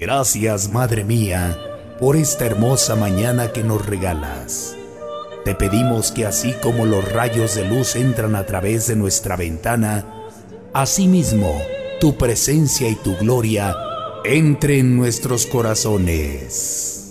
Gracias, Madre mía, por esta hermosa mañana que nos regalas. Te pedimos que así como los rayos de luz entran a través de nuestra ventana, asimismo tu presencia y tu gloria entre en nuestros corazones.